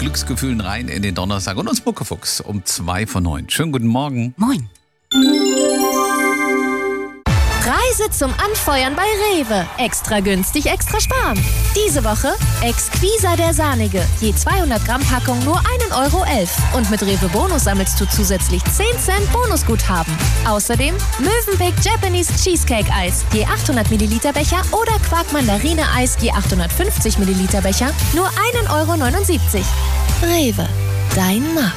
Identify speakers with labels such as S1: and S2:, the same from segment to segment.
S1: Glücksgefühlen rein in den Donnerstag und uns Muckefuchs um 8:55. Schönen guten Morgen.
S2: Moin.
S3: Preise zum Anfeuern bei Rewe. Extra günstig, extra sparen. Diese Woche Exquisa der Sahnige. Je 200 Gramm Packung nur 1,11 €. Und mit Rewe Bonus sammelst du zusätzlich 10 Cent Bonusguthaben. Außerdem Mövenpick Japanese Cheesecake Eis. Je 800 Milliliter Becher oder Quark Mandarine Eis. Je 850 Milliliter Becher. Nur 1,79 €. Rewe. Dein Markt.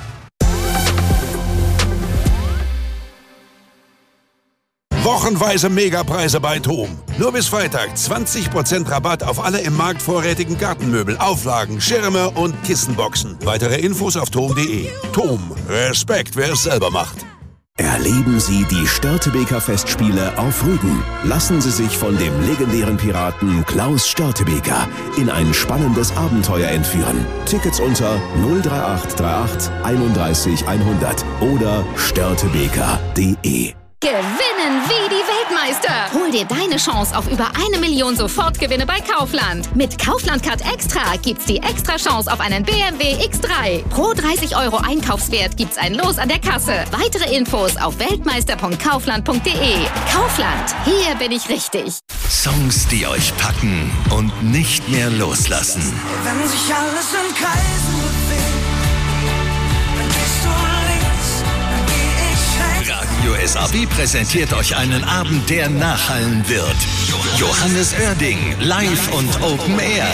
S4: Wochenweise Megapreise bei TOM. Nur bis Freitag 20% Rabatt auf alle im Markt vorrätigen Gartenmöbel, Auflagen, Schirme und Kissenboxen. Weitere Infos auf tom.de. TOM. Respekt, wer es selber macht.
S5: Erleben Sie die Störtebeker Festspiele auf Rügen. Lassen Sie sich von dem legendären Piraten Klaus Störtebeker in ein spannendes Abenteuer entführen. Tickets unter 03838 31 100 oder störtebeker.de.
S6: Gewinnen wie die Weltmeister! Hol dir deine Chance auf über 1 Million Sofortgewinne bei Kaufland. Mit Kaufland Card Extra gibt's die extra Chance auf einen BMW X3. Pro 30 € Einkaufswert gibt's ein Los an der Kasse. Weitere Infos auf weltmeister.kaufland.de. Kaufland, hier bin ich richtig.
S7: Songs, die euch packen und nicht mehr loslassen.
S8: Wenn sich alles in Kreisen bewegt, dann gehst du links, dann geh ich rechts.
S7: Radio SAW präsentiert euch einen Abend, der nachhallen wird. Johannes Oerding, live und Open Air.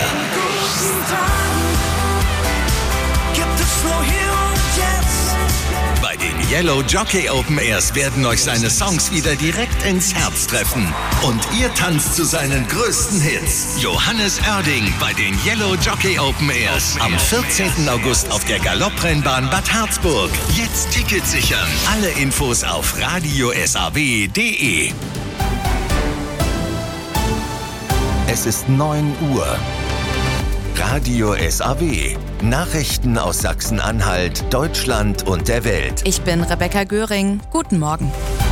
S8: Gibt es nur hier und jetzt.
S7: Bei den Yellow Jockey Open Airs werden euch seine Songs wieder direkt ins Herz treffen. Und ihr tanzt zu seinen größten Hits. Johannes Oerding bei den Yellow Jockey Open Airs. Am 14. August auf der Galopprennbahn Bad Harzburg. Jetzt Tickets sichern. Alle Infos auf radiosaw.de. Es ist 9 Uhr. Radio SAW. Nachrichten aus Sachsen-Anhalt, Deutschland und der Welt.
S2: Ich bin Rebecca Göring. Guten Morgen.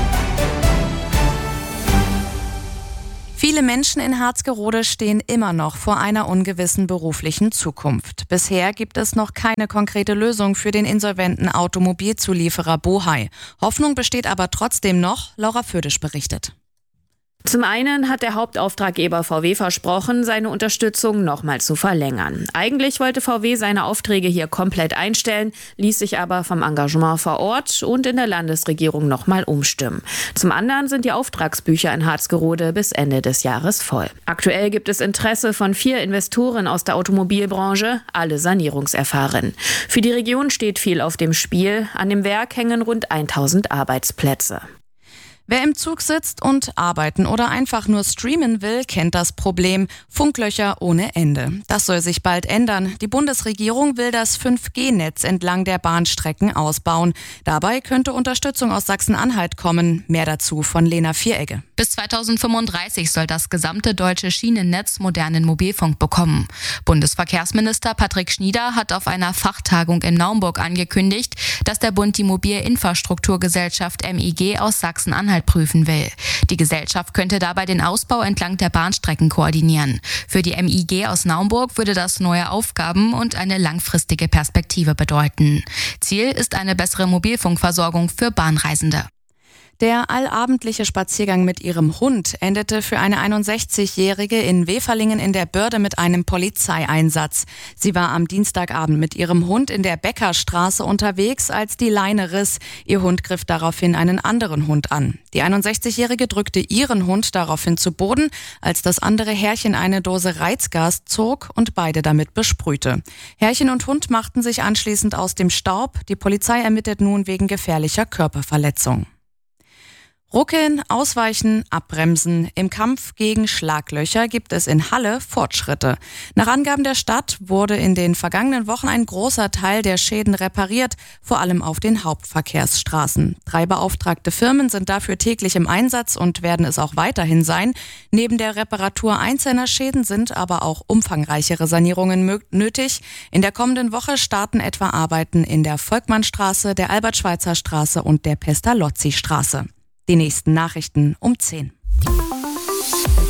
S2: Viele Menschen in Harzgerode stehen immer noch vor einer ungewissen beruflichen Zukunft. Bisher gibt es noch keine konkrete Lösung für den insolventen Automobilzulieferer Bohai. Hoffnung besteht aber trotzdem noch, Laura Födisch berichtet.
S9: Zum einen hat der Hauptauftraggeber VW versprochen, seine Unterstützung nochmal zu verlängern. Eigentlich wollte VW seine Aufträge hier komplett einstellen, ließ sich aber vom Engagement vor Ort und in der Landesregierung nochmal umstimmen. Zum anderen sind die Auftragsbücher in Harzgerode bis Ende des Jahres voll. Aktuell gibt es Interesse von 4 Investoren aus der Automobilbranche, alle sanierungserfahren. Für die Region steht viel auf dem Spiel. An dem Werk hängen rund 1000 Arbeitsplätze.
S2: Wer im Zug sitzt und arbeiten oder einfach nur streamen will, kennt das Problem. Funklöcher ohne Ende. Das soll sich bald ändern. Die Bundesregierung will das 5G-Netz entlang der Bahnstrecken ausbauen. Dabei könnte Unterstützung aus Sachsen-Anhalt kommen. Mehr dazu von Lena Vieregge.
S10: Bis 2035 soll das gesamte deutsche Schienennetz modernen Mobilfunk bekommen. Bundesverkehrsminister Patrick Schnieder hat auf einer Fachtagung in Naumburg angekündigt, dass der Bund die Mobilinfrastrukturgesellschaft MIG aus Sachsen-Anhalt prüfen will. Die Gesellschaft könnte dabei den Ausbau entlang der Bahnstrecken koordinieren. Für die MIG aus Naumburg würde das neue Aufgaben und eine langfristige Perspektive bedeuten. Ziel ist eine bessere Mobilfunkversorgung für Bahnreisende.
S2: Der allabendliche Spaziergang mit ihrem Hund endete für eine 61-Jährige in Weferlingen in der Börde mit einem Polizeieinsatz. Sie war am Dienstagabend mit ihrem Hund in der Beckerstraße unterwegs, als die Leine riss. Ihr Hund griff daraufhin einen anderen Hund an. Die 61-Jährige drückte ihren Hund daraufhin zu Boden, als das andere Herrchen eine Dose Reizgas zog und beide damit besprühte. Herrchen und Hund machten sich anschließend aus dem Staub. Die Polizei ermittelt nun wegen gefährlicher Körperverletzung. Ruckeln, ausweichen, abbremsen. Im Kampf gegen Schlaglöcher gibt es in Halle Fortschritte. Nach Angaben der Stadt wurde in den vergangenen Wochen ein großer Teil der Schäden repariert, vor allem auf den Hauptverkehrsstraßen. 3 beauftragte Firmen sind dafür täglich im Einsatz und werden es auch weiterhin sein. Neben der Reparatur einzelner Schäden sind aber auch umfangreichere Sanierungen nötig. In der kommenden Woche starten etwa Arbeiten in der Volkmannstraße, der Albert-Schweitzer-Straße und der Pestalozzi-Straße. Die nächsten Nachrichten um 10.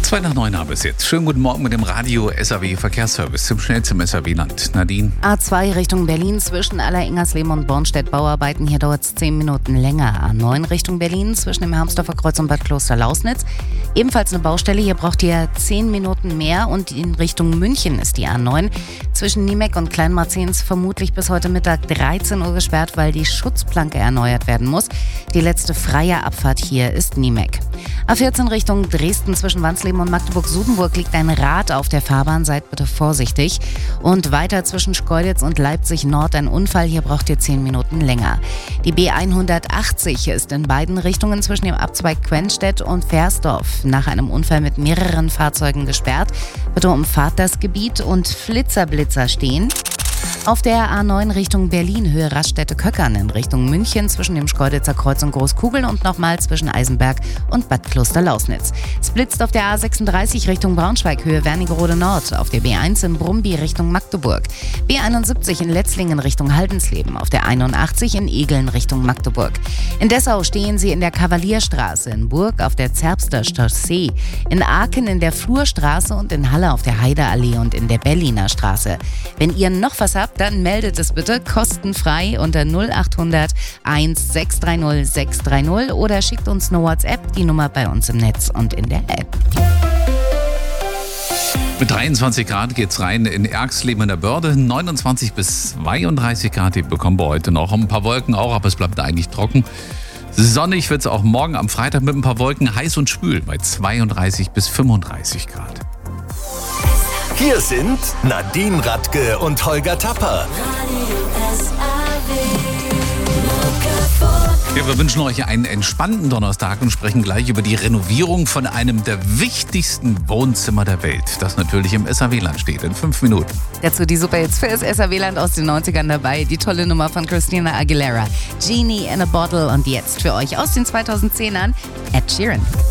S1: 8:02 habe es jetzt. Schönen guten Morgen mit dem Radio SAW Verkehrsservice zum schnellsten SAW-Land. Nadine.
S11: A2 Richtung Berlin zwischen Aller-Ingersleben und Bornstedt Bauarbeiten. Hier dauert es 10 Minuten länger. A9 Richtung Berlin zwischen dem Hermsdorfer Kreuz und Bad Kloster-Lausnitz. Ebenfalls eine Baustelle. Hier braucht ihr 10 Minuten mehr. Und in Richtung München ist die A9 zwischen Niemeck und Kleinmarzens vermutlich bis heute Mittag 13 Uhr gesperrt, weil die Schutzplanke erneuert werden muss. Die letzte freie Abfahrt hier ist Niemeck. A14 Richtung Dresden zwischen Wansleben und Magdeburg-Sudenburg liegt ein Rad auf der Fahrbahn, seid bitte vorsichtig. Und weiter zwischen Schkeuditz und Leipzig-Nord ein Unfall, hier braucht ihr 10 Minuten länger. Die B180 ist in beiden Richtungen zwischen dem Abzweig Quenstedt und Versdorf nach einem Unfall mit mehreren Fahrzeugen gesperrt. Bitte umfahrt das Gebiet und Flitzer stehen. Auf der A9 Richtung Berlin, Höhe Raststätte-Köckern in Richtung München zwischen dem Schkeuditzer Kreuz und Großkugeln und nochmal zwischen Eisenberg und Bad Kloster-Lausnitz. Es blitzt auf der A36 Richtung Braunschweig, Höhe Wernigerode Nord, auf der B1 in Brumby Richtung Magdeburg, B71 in Letzlingen Richtung Haldensleben, auf der 81 in Egeln Richtung Magdeburg. In Dessau stehen Sie in der Kavalierstraße, in Burg auf der Zerbster Chaussee, in Aachen in der Flurstraße und in Halle auf der Heideallee und in der Berliner Straße. Wenn ihr noch was habt, dann meldet es bitte kostenfrei unter 0800 1630 630 oder schickt uns eine WhatsApp, die Nummer bei uns im Netz und in der App.
S1: Mit 23 Grad geht's rein in Erxleben in der Börde. 29 bis 32 Grad, die bekommen wir heute noch. Ein paar Wolken auch, aber es bleibt eigentlich trocken. Sonnig wird's auch morgen am Freitag mit ein paar Wolken, heiß und schwül bei 32 bis 35 Grad.
S7: Hier sind Nadine Radke und Holger Tapper.
S1: Ja, wir wünschen euch einen entspannten Donnerstag und sprechen gleich über die Renovierung von einem der wichtigsten Wohnzimmer der Welt, das natürlich im SAW-Land steht, in 5 Minuten.
S11: Dazu die Superhits für das SAW-Land aus den 90ern dabei, die tolle Nummer von Christina Aguilera, Genie in a Bottle und jetzt für euch aus den 2010ern Ed Sheeran.